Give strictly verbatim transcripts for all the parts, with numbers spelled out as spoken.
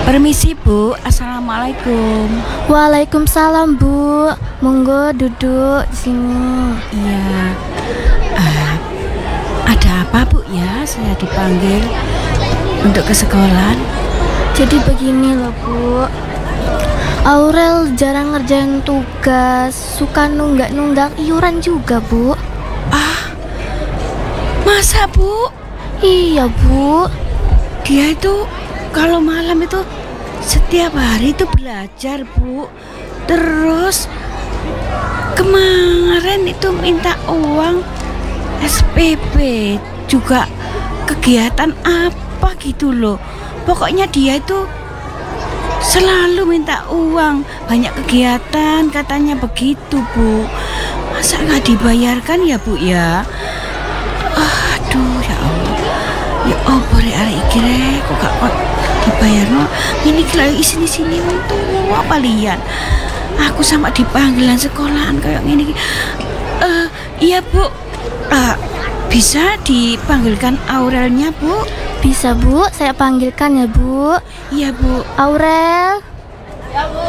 Permisi Bu, Assalamualaikum. Waalaikumsalam Bu, monggo duduk di sini. Iya, uh, ada apa Bu ya? Saya dipanggil untuk ke sekolah. Jadi begini loh Bu, Aurel jarang ngerjain tugas, suka nunggak-nunggak iuran juga Bu. Ah, masa Bu? Iya Bu. Dia itu kalau malam itu setiap hari itu belajar Bu. Terus kemarin itu minta uang S P P juga, kegiatan apa gitu loh. Pokoknya dia itu selalu minta uang, banyak kegiatan katanya begitu Bu. Masa nggak dibayarkan ya Bu ya? Aduh ya Allah. Ya oh boleh hari iki rek kok gak kok dibayar no. Ini kalau isi sini untuk apa lian? Aku sama dipanggilan sekolahan kayak gini. Eh uh, iya Bu. Uh, bisa dipanggilkan Aurelnya Bu? Bisa Bu, saya panggilkan ya Bu. Iya Bu. Aurel. Ya Bu.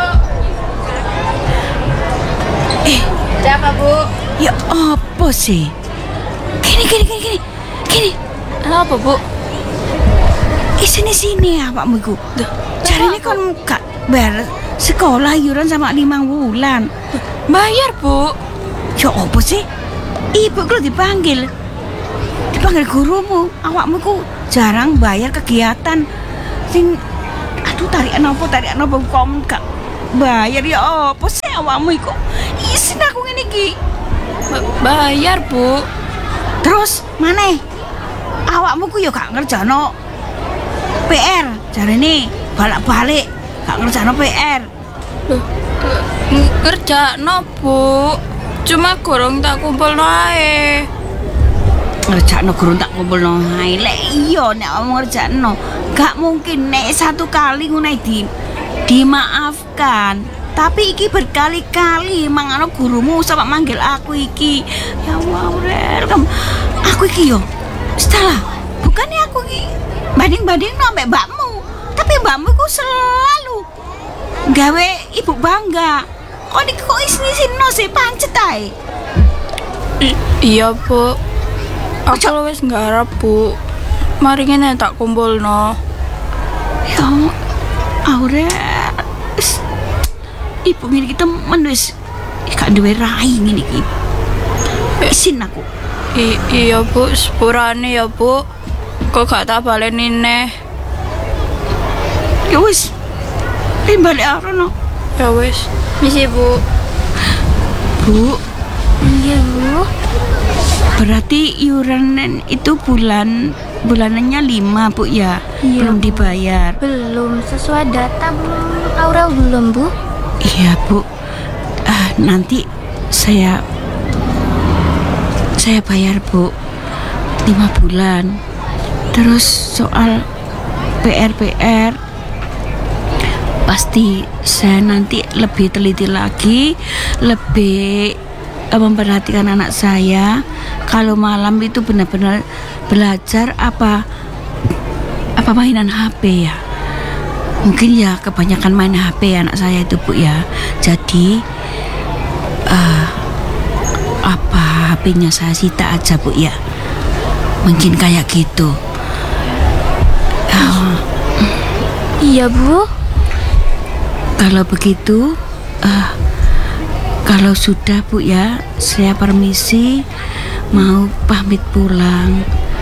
Eh, Siapa Bu? ya apa sih? Gini gini gini gini. Gini. Apa Bu? Eh sini sini awakmu iku. Jarine kon gak bayar sekolah iuran sama lima bulan. Bayar Bu. Ya apa sih? Ibu kalau dipanggil dipanggil gurumu, awakmu ku jarang bayar kegiatan. Sing aduh tarikan apa tarikan apa kok gak bayar ya apa sih awakmu iku? Isin aku ngene iki. Bayar Bu. Terus maneh? Awakmu ku ya gak ngerjano P R, jarene balak-balik gak ngerjano P R. Loh, kerja no Bu. Cuma gorong tak kumpul ae. Ngerjakno gurung tak kumpulno ae. Lek iya nek omong ngerjakno, gak mungkin nek satu kali ngono di dimaafkan. Tapi iki berkali-kali mangano gurumu sama manggil aku iki. Ya Allah, Aurel, kamu aku iki yo. Setelah bukannya aku iki banding-banding sampai mbakmu, tapi mbakmu ku selalu gawe ibu bangga. Kok iki kok isini-sino sih pancet ae. I- iya Bu. Aku wis nggarap Bu. Mari ngene tak kumpulno. Ya Aurel, ibu ngene iki temen wis gak duwe rai ngene iki. Isin aku. I- iya Bu, sepurane ya Bu. Kok gak tak baleni neh. Ya wis. Eh balik arono. Ya wis. Misi Bu. Bu, Iya Bu. berarti iuran itu bulan bulanannya lima Bu ya? Iya, Belum Bu. dibayar. Belum sesuai data belum. Aurel belum Bu. Iya Bu. Ah, nanti saya saya bayar Bu lima bulan. Terus soal P R P R pasti saya nanti lebih teliti lagi, lebih eh, memperhatikan anak saya. Kalau malam itu benar-benar belajar apa apa mainan H P ya. Mungkin ya kebanyakan main H P anak saya itu Bu ya. Jadi uh, apa H P-nya saya sita aja Bu ya. Mungkin kayak gitu. Uh, Iya Bu. kalau begitu, uh, kalau sudah Bu ya, saya permisi mau pamit pulang.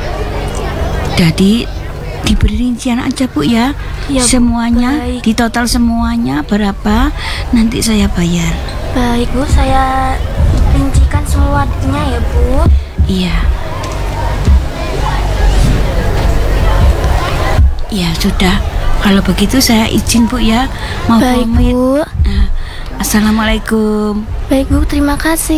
Jadi diberi rincian aja Bu ya. Ya, Bu. Semuanya, Baik. di total semuanya berapa nanti saya bayar. Baik Bu, saya rincikan semuanya ya Bu. Iya. Ya sudah, kalau begitu saya izin Bu ya, mau Baik pamit. Bu. Nah, assalamualaikum. Baik Bu, terima kasih.